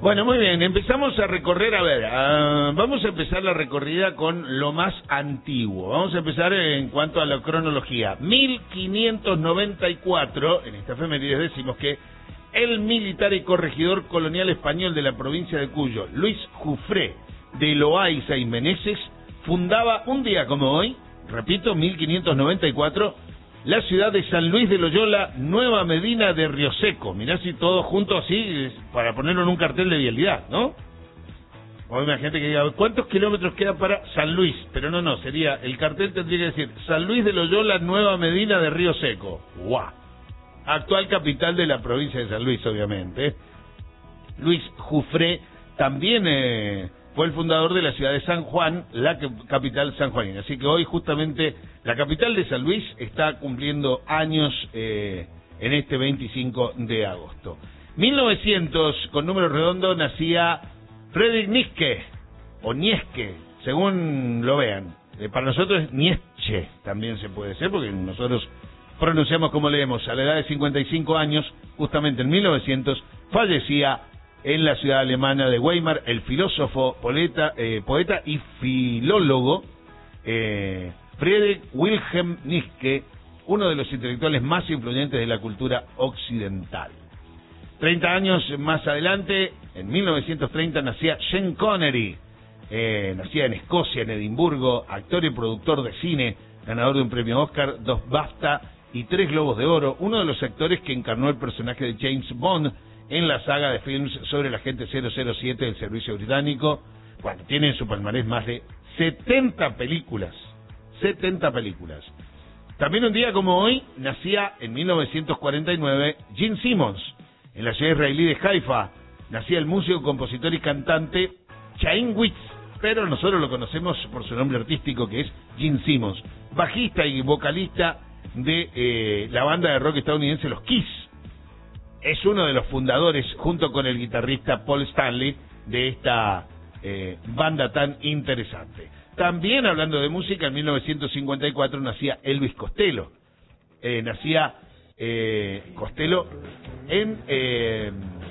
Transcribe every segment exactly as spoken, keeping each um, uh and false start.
Bueno, muy bien, empezamos a recorrer, a ver, uh, vamos a empezar la recorrida con lo más antiguo. Vamos a empezar en cuanto a la cronología. mil quinientos noventa y cuatro, en esta efeméride decimos que el militar y corregidor colonial español de la provincia de Cuyo, Luis Jufré de Loaiza y Meneses, fundaba un día como hoy, repito, mil quinientos noventa y cuatro, la ciudad de San Luis de Loyola, Nueva Medina de Río Seco. Mirá si todo junto así, para ponerlo en un cartel de vialidad, ¿no? O imagínate que diga, ¿cuántos kilómetros queda para San Luis? Pero no, no, sería, el cartel tendría que decir, San Luis de Loyola, Nueva Medina de Río Seco. ¡Guau! Actual capital de la provincia de San Luis, obviamente. Luis Jufré también eh, fue el fundador de la ciudad de San Juan, la capital sanjuanina. Así que hoy justamente la capital de San Luis está cumpliendo años eh, en este veinticinco de agosto. mil novecientos, con número redondo, nacía Friedrich Nietzsche, o Nietzsche, según lo vean. Eh, para nosotros es Nietzsche, también se puede ser, porque nosotros pronunciamos como leemos. A la edad de cincuenta y cinco años, justamente en mil novecientos, fallecía en la ciudad alemana de Weimar el filósofo, poeta, eh, poeta y filólogo eh, Friedrich Wilhelm Nietzsche, uno de los intelectuales más influyentes de la cultura occidental. Treinta años más adelante, en mil novecientos treinta, nacía Sean Connery, eh, nacía en Escocia, en Edimburgo, actor y productor de cine, ganador de un premio Oscar, dos BAFTA y tres Globos de Oro, uno de los actores que encarnó el personaje de James Bond en la saga de films sobre el agente cero cero siete del servicio británico. Bueno, tiene en su palmarés más de setenta películas. setenta películas. También un día como hoy, nacía en mil novecientos cuarenta y nueve Gene Simmons. En la ciudad israelí de Haifa, nacía el músico, compositor y cantante Chaim Witz, pero nosotros lo conocemos por su nombre artístico, que es Gene Simmons, bajista y vocalista de eh, la banda de rock estadounidense Los Kiss. Es uno de los fundadores, junto con el guitarrista Paul Stanley, de esta eh, banda tan interesante. También, hablando de música, en mil novecientos cincuenta y cuatro nacía Elvis Costello. Eh, nacía eh, Costello en eh,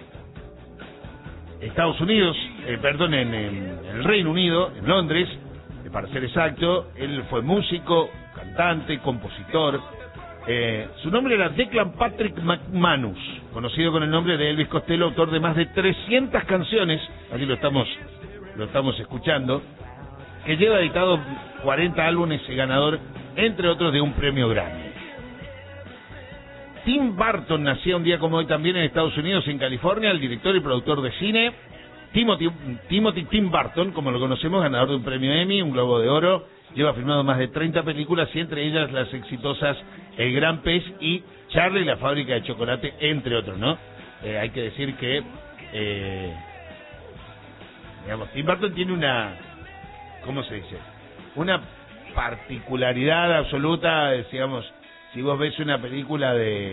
Estados Unidos, eh, perdón, en, en el Reino Unido, en Londres, eh, para ser exacto. Él fue músico, cantante, compositor. Eh, su nombre era Declan Patrick McManus, conocido con el nombre de Elvis Costello, autor de más de trescientas canciones, aquí lo estamos, lo estamos escuchando, que lleva editado cuarenta álbumes y ganador, entre otros, de un premio Grammy. Tim Burton nacía un día como hoy también en Estados Unidos, en California, el director y productor de cine. Timothy, Timothy Tim Burton, como lo conocemos, ganador de un premio Emmy, un Globo de Oro, lleva filmado más de treinta películas, y entre ellas las exitosas El Gran Pez y Charlie y la fábrica de chocolate, entre otros, ¿no? Eh, hay que decir que, eh, digamos, Tim Burton tiene una, ¿cómo se dice? Una particularidad absoluta, digamos, si vos ves una película de,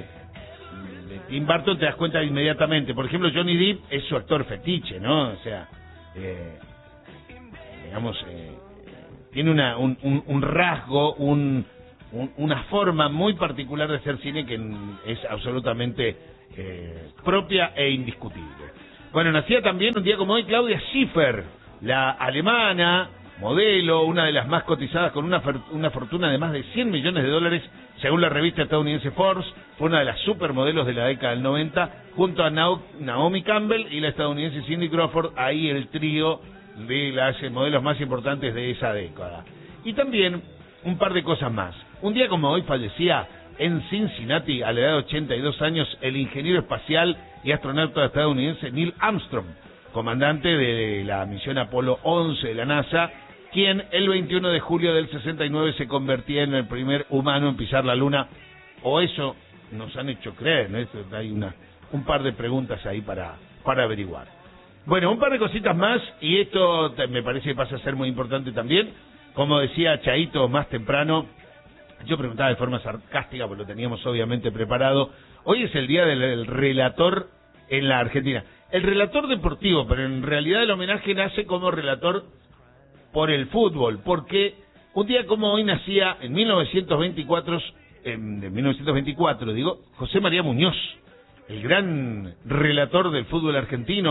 de Tim Burton te das cuenta inmediatamente. Por ejemplo, Johnny Depp es su actor fetiche, ¿no? O sea, eh, digamos, eh, tiene una, un, un, un rasgo, un, un, una forma muy particular de hacer cine que es absolutamente eh, propia e indiscutible. Bueno, nacía también un día como hoy Claudia Schiffer, la alemana, modelo, una de las más cotizadas, con una, una fortuna de más de cien millones de dólares, según la revista estadounidense Forbes. Fue una de las supermodelos de la década del noventa, junto a Naomi Campbell y la estadounidense Cindy Crawford, ahí el trío de las modelos más importantes de esa década. Y también un par de cosas más. Un día como hoy fallecía en Cincinnati, a la edad de ochenta y dos años, el ingeniero espacial y astronauta estadounidense Neil Armstrong, comandante de la misión Apolo once de la NASA, quien el veintiuno de julio del sesenta y nueve se convertía en el primer humano en pisar la Luna, o eso nos han hecho creer, ¿no? Esto, hay una, un par de preguntas ahí para, para averiguar. Bueno, un par de cositas más, y esto me parece que pasa a ser muy importante también. Como decía Chaito más temprano, yo preguntaba de forma sarcástica, porque lo teníamos obviamente preparado, hoy es el día del relator en la Argentina. El relator deportivo, pero en realidad el homenaje nace como relator por el fútbol, porque un día como hoy nacía en mil novecientos veinticuatro, en mil novecientos veinticuatro digo, José María Muñoz, el gran relator del fútbol argentino,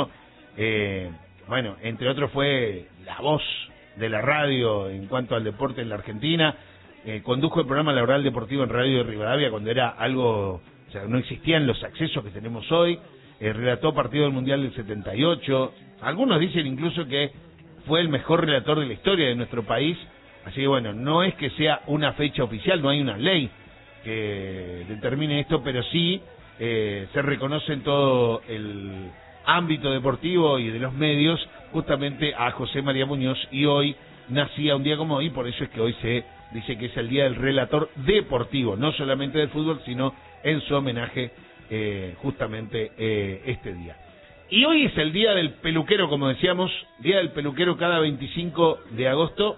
Eh, bueno, entre otros fue la voz de la radio en cuanto al deporte en la Argentina. Eh, condujo el programa Laboral Deportivo en Radio de Rivadavia cuando era algo, o sea, no existían los accesos que tenemos hoy. Eh, relató partido del Mundial del setenta y ocho. Algunos dicen incluso que fue el mejor relator de la historia de nuestro país. Así que bueno, no es que sea una fecha oficial, no hay una ley que determine esto, pero sí eh, se reconoce en todo el ámbito deportivo y de los medios justamente a José María Muñoz, y hoy nacía un día como hoy, por eso es que hoy se dice que es el día del relator deportivo, no solamente del fútbol, sino en su homenaje eh, justamente eh, este día. Y hoy es el día del peluquero, como decíamos, día del peluquero cada veinticinco de agosto.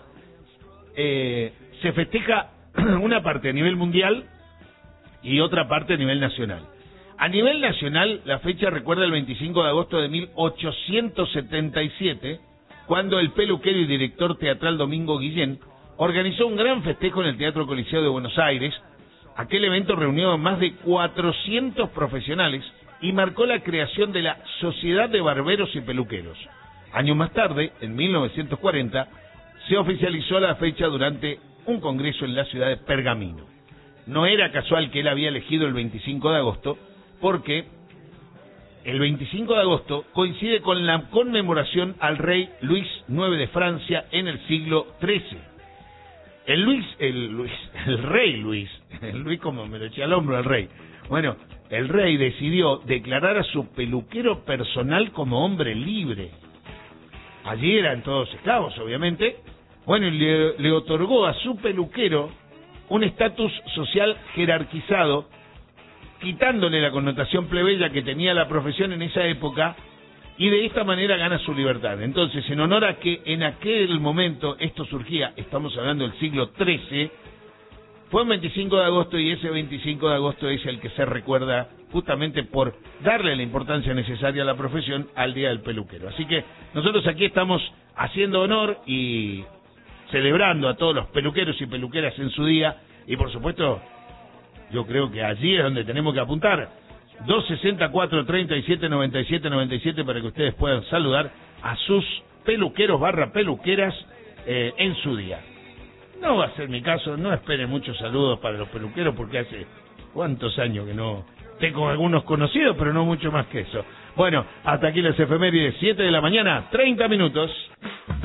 Eh, se festeja una parte a nivel mundial y otra parte a nivel nacional. A nivel nacional, la fecha recuerda el veinticinco de agosto de mil ochocientos setenta y siete, cuando el peluquero y director teatral Domingo Guillén organizó un gran festejo en el Teatro Coliseo de Buenos Aires. Aquel evento reunió a más de cuatrocientos profesionales y marcó la creación de la Sociedad de Barberos y Peluqueros. Años más tarde, en mil novecientos cuarenta, se oficializó la fecha durante un congreso en la ciudad de Pergamino. No era casual que él había elegido el veinticinco de agosto, porque el veinticinco de agosto coincide con la conmemoración al rey Luis noveno de Francia en el siglo trece. El Luis, el Luis, el rey Luis, el Luis como me lo eché al hombro al rey. Bueno, el rey decidió declarar a su peluquero personal como hombre libre. Allí eran todos esclavos, obviamente. Bueno, y le, le otorgó a su peluquero un estatus social jerarquizado, quitándole la connotación plebeya que tenía la profesión en esa época, y de esta manera gana su libertad. Entonces, en honor a que en aquel momento esto surgía, estamos hablando del siglo trece, fue un veinticinco de agosto, y ese veinticinco de agosto es el que se recuerda justamente por darle la importancia necesaria a la profesión al Día del Peluquero. Así que nosotros aquí estamos haciendo honor y celebrando a todos los peluqueros y peluqueras en su día, y por supuesto, yo creo que allí es donde tenemos que apuntar. dos sesenta y cuatro, treinta y siete, noventa y siete, noventa y siete para que ustedes puedan saludar a sus peluqueros barra peluqueras eh, en su día. No va a ser mi caso, no esperen muchos saludos para los peluqueros porque hace cuántos años que no tengo algunos conocidos, pero no mucho más que eso. Bueno, hasta aquí las efemérides, siete de la mañana, treinta minutos.